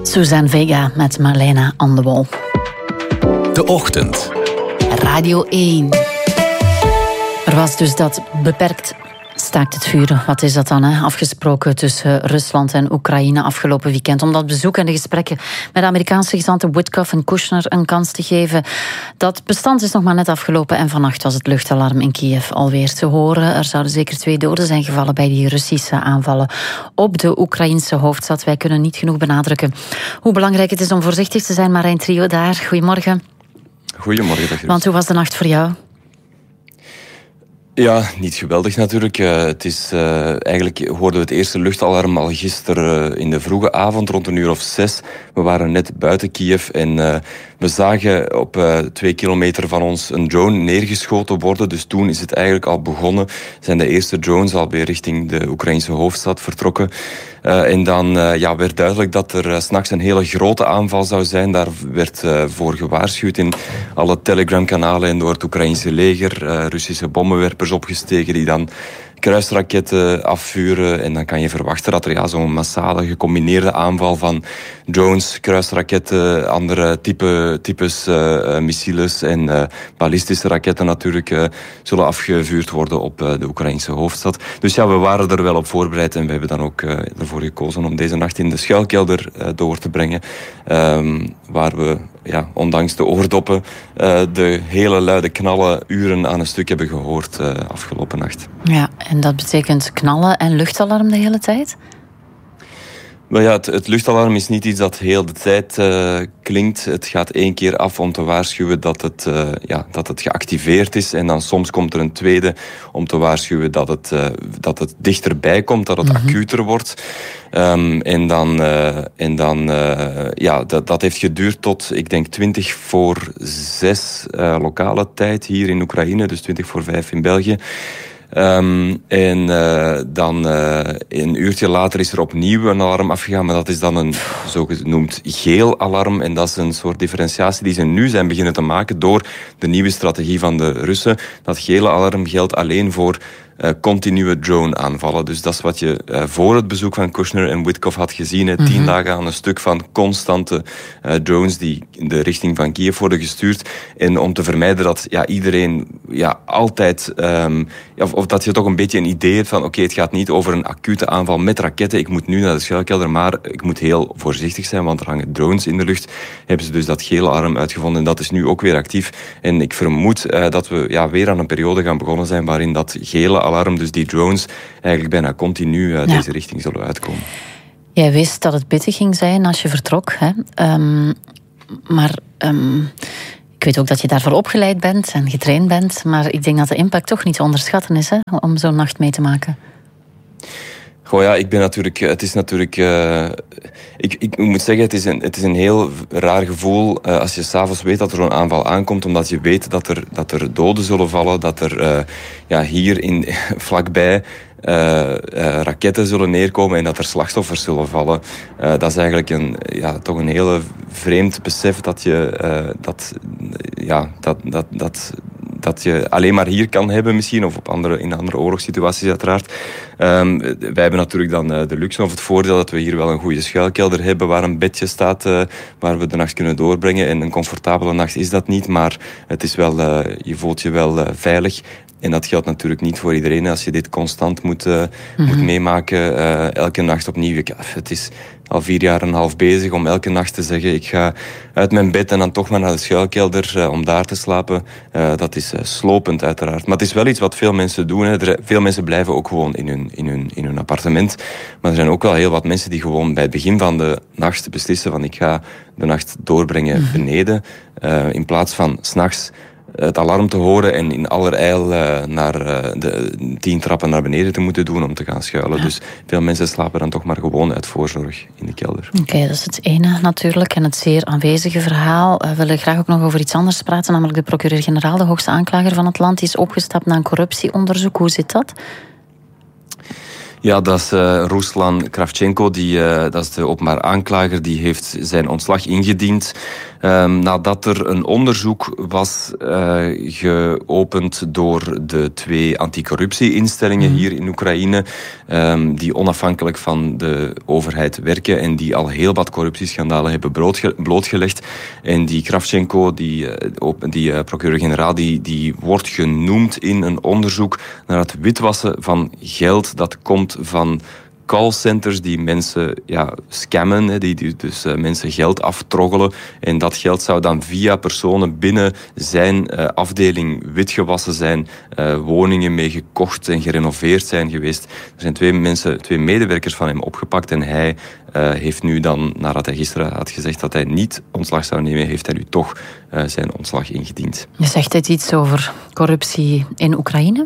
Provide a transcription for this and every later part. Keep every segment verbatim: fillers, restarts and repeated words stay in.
Suzanne Vega met Marlena on the Wall. De Ochtend. Radio één. Er was dus dat beperkt staakt het vuren. Wat is dat dan? Hè? Afgesproken tussen Rusland en Oekraïne afgelopen weekend. Om dat bezoek en de gesprekken met de Amerikaanse gezanten Witkoff en Kushner een kans te geven. Dat bestand is nog maar net afgelopen en vannacht was het luchtalarm in Kiev alweer te horen. Er zouden zeker twee doden zijn gevallen bij die Russische aanvallen op de Oekraïnse hoofdstad. Wij kunnen niet genoeg benadrukken hoe belangrijk het is om voorzichtig te zijn. Marijn Trio daar, goedemorgen. Goedemorgen. Dag. Want hoe was de nacht voor jou? Ja, niet geweldig natuurlijk. Uh, het is, uh, eigenlijk hoorden we het eerste luchtalarm al gisteren uh, in de vroege avond, rond een uur of zes. We waren net buiten Kiev en uh, we zagen op uh, twee kilometer van ons een drone neergeschoten worden. Dus toen is het eigenlijk al begonnen. Zijn de eerste drones alweer richting de Oekraïnse hoofdstad vertrokken. Uh, en dan uh, ja, werd duidelijk dat er uh, 's nachts een hele grote aanval zou zijn. Daar werd uh, voor gewaarschuwd in alle Telegram-kanalen en door het Oekraïnse leger. Uh, Russische bommenwerpers opgestegen die dan kruisraketten afvuren. En dan kan je verwachten dat er ja, zo'n massale gecombineerde aanval van drones, kruisraketten, andere type, types uh, missiles en uh, ballistische raketten natuurlijk uh, zullen afgevuurd worden op uh, de Oekraïnse hoofdstad. Dus ja, we waren er wel op voorbereid en we hebben dan ook uh, ervoor gekozen om deze nacht in de schuilkelder uh, door te brengen. Um, waar we, ja, ondanks de oordoppen, uh, de hele luide knallen uren aan een stuk hebben gehoord uh, afgelopen nacht. Ja, en dat betekent knallen en luchtalarm de hele tijd? Maar ja, het, het luchtalarm is niet iets dat heel de tijd uh, klinkt. Het gaat één keer af om te waarschuwen dat het, uh, ja, dat het geactiveerd is. En dan soms komt er een tweede om te waarschuwen dat het, uh, dat het dichterbij komt, dat het mm-hmm. acuter wordt. Um, en dan, uh, en dan uh, ja, dat, dat heeft geduurd tot, ik denk, twintig voor zes uh, lokale tijd hier in Oekraïne. Dus twintig voor vijf in België. Um, en uh, dan uh, een uurtje later is er opnieuw een alarm afgegaan, maar dat is dan een zogenoemd geel alarm. En dat is een soort differentiatie die ze nu zijn beginnen te maken door de nieuwe strategie van de Russen. Dat gele alarm geldt alleen voor Uh, continue drone-aanvallen. Dus dat is wat je uh, voor het bezoek van Kushner en Witkoff had gezien. Hè, mm-hmm. Tien dagen aan een stuk van constante uh, drones die in de richting van Kiev worden gestuurd. En om te vermijden dat ja, iedereen ja, altijd... Um, ja, of, of dat je toch een beetje een idee hebt van oké, okay, het gaat niet over een acute aanval met raketten. Ik moet nu naar de schuilkelder, maar ik moet heel voorzichtig zijn, want er hangen drones in de lucht. Hebben ze dus dat gele alarm uitgevonden en dat is nu ook weer actief. En ik vermoed uh, dat we ja, weer aan een periode gaan begonnen zijn waarin dat gele alarm, dus die drones, eigenlijk bijna continu uh, ja. deze richting zullen uitkomen. Jij wist dat het pittig ging zijn als je vertrok, hè? Um, maar um, ik weet ook dat je daarvoor opgeleid bent en getraind bent, maar ik denk dat de impact toch niet te onderschatten is, hè, om zo'n nacht mee te maken. Goh ja, ik ben natuurlijk, het is natuurlijk, uh, ik, ik moet zeggen, het is een, het is een heel raar gevoel uh, als je s'avonds weet dat er zo'n aanval aankomt, omdat je weet dat er, dat er doden zullen vallen, dat er uh, ja, hier in, vlakbij Uh, uh, raketten zullen neerkomen en dat er slachtoffers zullen vallen. Uh, dat is eigenlijk een, ja, toch een hele vreemd besef dat je, uh, dat, ja, dat, dat, dat, dat je alleen maar hier kan hebben misschien, of op andere, in andere oorlogssituaties uiteraard. Um, wij hebben natuurlijk dan uh, de luxe of het voordeel dat we hier wel een goede schuilkelder hebben waar een bedje staat uh, waar we de nacht kunnen doorbrengen. En een comfortabele nacht is dat niet, maar het is wel, uh, je voelt je wel uh, veilig. En dat geldt natuurlijk niet voor iedereen als je dit constant moet, uh, mm-hmm. moet meemaken, uh, elke nacht opnieuw. Ik, het is al vier jaar en een half bezig om elke nacht te zeggen ik ga uit mijn bed en dan toch maar naar de schuilkelder uh, om daar te slapen. Uh, dat is uh, slopend uiteraard. Maar het is wel iets wat veel mensen doen. Hè. Er, veel mensen blijven ook gewoon in hun, in, hun, in hun appartement. Maar er zijn ook wel heel wat mensen die gewoon bij het begin van de nacht beslissen van ik ga de nacht doorbrengen mm-hmm. beneden. Uh, in plaats van 's nachts het alarm te horen en in allerijl uh, naar uh, de tien trappen naar beneden te moeten doen om te gaan schuilen. Ja. Dus veel mensen slapen dan toch maar gewoon uit voorzorg in de kelder. Oké, okay, dat is het ene natuurlijk. En het zeer aanwezige verhaal. Uh, we willen graag ook nog over iets anders praten, namelijk de procureur-generaal, de hoogste aanklager van het land, die is opgestapt na een corruptieonderzoek. Hoe zit dat? Ja, dat is uh, Ruslan Kravchenko, die, uh, dat is de openbaar aanklager, die heeft zijn ontslag ingediend. Um, nadat er een onderzoek was uh, geopend door de twee anticorruptie-instellingen hier in Oekraïne, um, die onafhankelijk van de overheid werken en die al heel wat corruptieschandalen hebben blootge- blootgelegd. En die Kravchenko, die, uh, die uh, procureur-generaal, die, die wordt genoemd in een onderzoek naar het witwassen van geld dat komt van callcenters die mensen ja, scammen, die, die dus uh, mensen geld aftroggelen. En dat geld zou dan via personen binnen zijn uh, afdeling witgewassen zijn, uh, woningen mee gekocht en gerenoveerd zijn geweest. Er zijn twee mensen, twee medewerkers van hem opgepakt en hij uh, heeft nu dan, nadat hij gisteren had gezegd dat hij niet ontslag zou nemen, heeft hij nu toch uh, zijn ontslag ingediend. Je zegt dit iets over corruptie in Oekraïne?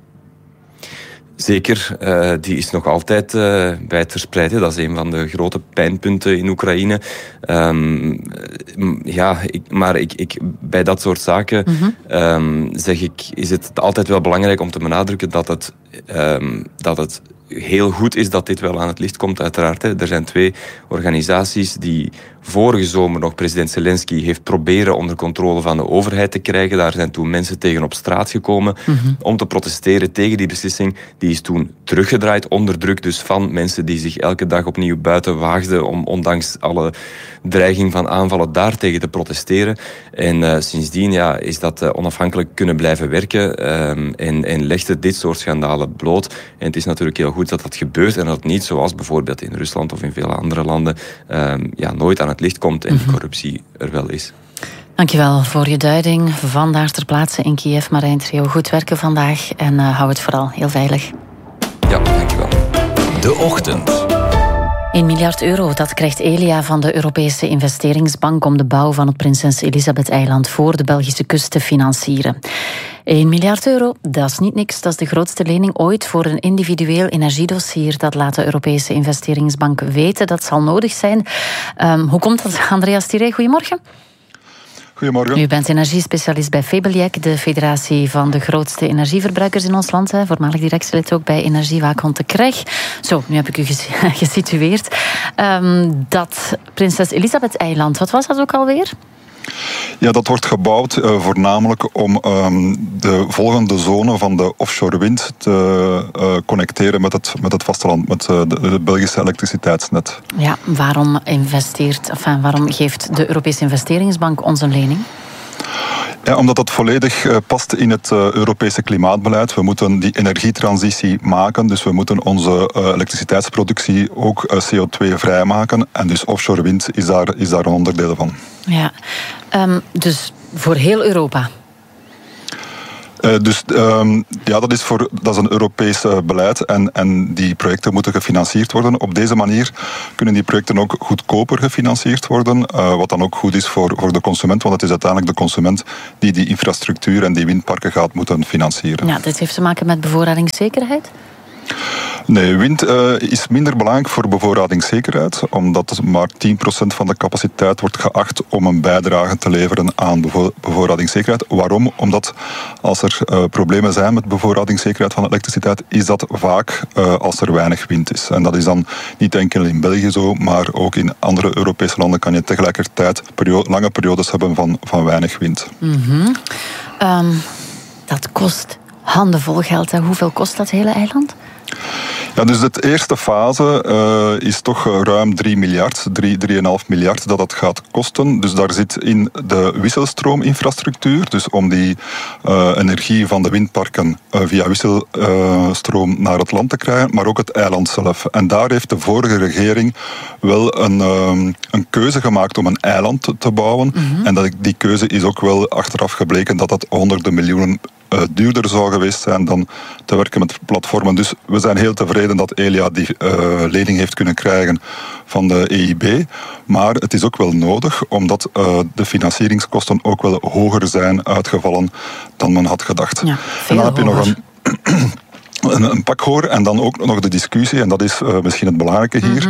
Zeker, uh, die is nog altijd uh, wijd verspreid. Hè. Dat is een van de grote pijnpunten in Oekraïne. Um, ja, ik, maar ik, ik, bij dat soort zaken mm-hmm. um, zeg ik, is het altijd wel belangrijk om te benadrukken dat het, um, dat het heel goed is dat dit wel aan het licht komt, uiteraard. Hè. Er zijn twee organisaties die vorige zomer nog president Zelensky heeft proberen onder controle van de overheid te krijgen. Daar zijn toen mensen tegen op straat gekomen mm-hmm. om te protesteren tegen die beslissing. Die is toen teruggedraaid, onder druk dus van mensen die zich elke dag opnieuw buiten waagden om ondanks alle dreiging van aanvallen daartegen te protesteren. En uh, sindsdien ja, is dat uh, onafhankelijk kunnen blijven werken um, en, en legt het dit soort schandalen bloot. En het is natuurlijk heel goed dat dat gebeurt en dat het niet zoals bijvoorbeeld in Rusland of in vele andere landen um, ja, nooit aan het licht komt en die corruptie er wel is. Dankjewel voor je duiding. Vandaar ter plaatse in Kiev. Marijn Trio, goed werken vandaag en uh, hou het vooral heel veilig. Ja, dankjewel. De Ochtend. een miljard euro, dat krijgt Elia van de Europese Investeringsbank om de bouw van het Prinses Elisabeth-eiland voor de Belgische kust te financieren. een miljard euro, dat is niet niks. Dat is de grootste lening ooit voor een individueel energiedossier. Dat laat de Europese Investeringsbank weten. Dat zal nodig zijn. Um, hoe komt dat, Andreas Thierry? Goedemorgen. Goedemorgen. U bent energiespecialist bij Febeliec, de federatie van de grootste energieverbruikers in ons land. Hè. Voormalig directielid ook bij Energiewaakhond de Kreg. Zo, nu heb ik u gesitueerd. Um, dat Prinses Elisabeth-eiland, wat was dat ook alweer? Ja, dat wordt gebouwd uh, voornamelijk om um, de volgende zone van de offshore wind te uh, connecteren met het, met het vasteland, met uh, de, de Belgische elektriciteitsnet. Ja, waarom investeert, enfin, waarom geeft de Europese Investeringsbank ons een lening? Ja, omdat dat volledig uh, past in het uh, Europese klimaatbeleid. We moeten die energietransitie maken, dus we moeten onze uh, elektriciteitsproductie ook uh, C O twee vrijmaken. En dus offshore wind is daar, is daar een onderdeel van. Ja, um, dus voor heel Europa? Uh, dus um, ja, dat is, voor, dat is een Europees uh, beleid en, en die projecten moeten gefinancierd worden. Op deze manier kunnen die projecten ook goedkoper gefinancierd worden, uh, wat dan ook goed is voor, voor de consument, want het is uiteindelijk de consument die die infrastructuur en die windparken gaat moeten financieren. Ja, dit heeft te maken met bevoorradingszekerheid? Nee, wind uh, is minder belangrijk voor bevoorradingszekerheid, omdat maar tien procent van de capaciteit wordt geacht om een bijdrage te leveren aan bevo- bevoorradingszekerheid. Waarom? Omdat als er uh, problemen zijn met bevoorradingszekerheid van elektriciteit, is dat vaak uh, als er weinig wind is. En dat is dan niet enkel in België zo, maar ook in andere Europese landen kan je tegelijkertijd perio- lange periodes hebben van, van weinig wind. Mm-hmm. Um, dat kost handenvol geld. Hè. Hoeveel kost dat hele eiland? Ja, dus de eerste fase uh, is toch ruim drie miljard, drie, drieënhalf miljard dat het gaat kosten. Dus daar zit in de wisselstroominfrastructuur, dus om die uh, energie van de windparken uh, via wisselstroom uh, naar het land te krijgen, maar ook het eiland zelf. En daar heeft de vorige regering wel een, um, een keuze gemaakt om een eiland te, te bouwen. Mm-hmm. En dat, die keuze is ook wel achteraf gebleken dat dat honderden miljoenen Uh, duurder zou geweest zijn dan te werken met platformen. Dus we zijn heel tevreden dat Elia die uh, lening heeft kunnen krijgen van de E I B. Maar het is ook wel nodig, omdat uh, de financieringskosten ook wel hoger zijn uitgevallen dan men had gedacht. Ja, en dan heb je nog een... Een, een pak hoor en dan ook nog de discussie, en dat is uh, misschien het belangrijke hier. Mm-hmm.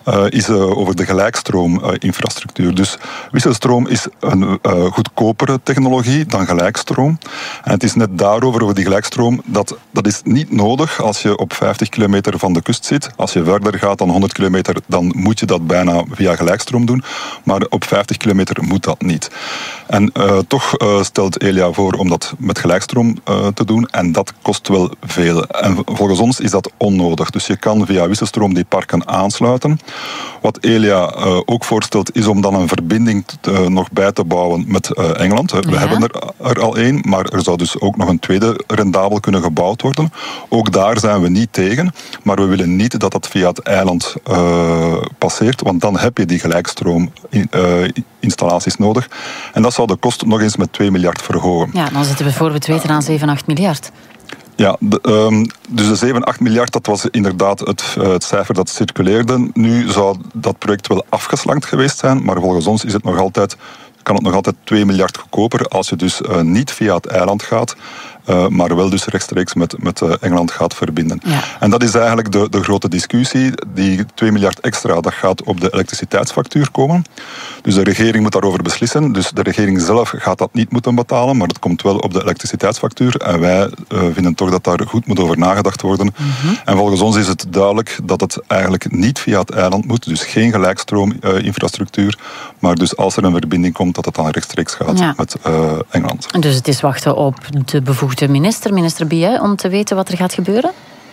uh, is uh, over de gelijkstroominfrastructuur. Dus wisselstroom is een uh, goedkopere technologie dan gelijkstroom. En het is net daarover, over die gelijkstroom, dat dat is niet nodig als je op vijftig kilometer van de kust zit. Als je verder gaat dan honderd kilometer, dan moet je dat bijna via gelijkstroom doen. Maar op vijftig kilometer moet dat niet. En uh, toch uh, stelt Elia voor om dat met gelijkstroom uh, te doen. En dat kost wel veel. En volgens ons is dat onnodig. Dus je kan via wisselstroom die parken aansluiten. Wat Elia uh, ook voorstelt, is om dan een verbinding uh, nog bij te bouwen met uh, Engeland. We ja. hebben er, er al één, maar er zou dus ook nog een tweede rendabel kunnen gebouwd worden. Ook daar zijn we niet tegen. Maar we willen niet dat dat via het eiland uh, passeert. Want dan heb je die gelijkstroom in, uh, installaties nodig. En dat zou de kost nog eens met twee miljard verhogen. Ja, dan zitten we voor we het weten aan zeven, acht miljard. Ja, de, um, dus de zeven, acht miljard, dat was inderdaad het, uh, het cijfer dat circuleerde. Nu zou dat project wel afgeslankt geweest zijn, maar volgens ons is het nog altijd, kan het nog altijd twee miljard goedkoper als je dus uh, niet via het eiland gaat, uh, maar wel dus rechtstreeks met, met uh, Engeland gaat verbinden. Ja. En dat is eigenlijk de, de grote discussie. Die twee miljard extra, dat gaat op de elektriciteitsfactuur komen. Dus de regering moet daarover beslissen. Dus de regering zelf gaat dat niet moeten betalen, maar dat komt wel op de elektriciteitsfactuur. En wij uh, vinden toch dat daar goed moet over nagedacht worden. Mm-hmm. En volgens ons is het duidelijk dat het eigenlijk niet via het eiland moet. Dus geen gelijkstroominfrastructuur. Uh, maar dus als er een verbinding komt, dat het dan rechtstreeks gaat ja. met uh, Engeland. Dus het is wachten op de bevoegde minister, minister Bijet, om te weten wat er gaat gebeuren?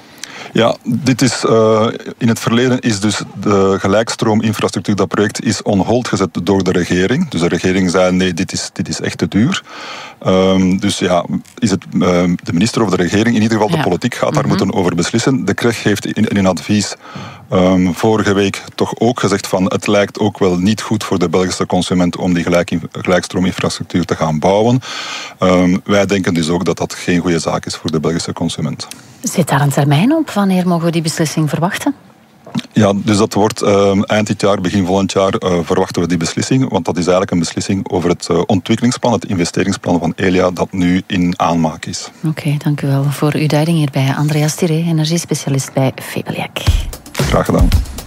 Ja, dit is, uh, in het verleden is dus de gelijkstroominfrastructuur, dat project, is on hold gezet door de regering. Dus de regering zei, nee, dit is, dit is echt te duur. Um, dus ja, is het uh, de minister of de regering, in ieder geval de ja. politiek, gaat daar mm-hmm. moeten over beslissen. De C R E G heeft in, in een advies um, vorige week toch ook gezegd van, het lijkt ook wel niet goed voor de Belgische consument om die gelijk, gelijkstroominfrastructuur te gaan bouwen. Um, wij denken dus ook dat dat geen goede zaak is voor de Belgische consument. Zit daar een termijn op? Wanneer mogen we die beslissing verwachten? Ja, dus dat wordt uh, eind dit jaar, begin volgend jaar uh, verwachten we die beslissing. Want dat is eigenlijk een beslissing over het uh, ontwikkelingsplan, het investeringsplan van Elia, dat nu in aanmaak is. Oké, okay, dank u wel voor uw duiding hierbij. Andreas Tiré, energiespecialist bij Febeliak. Graag gedaan.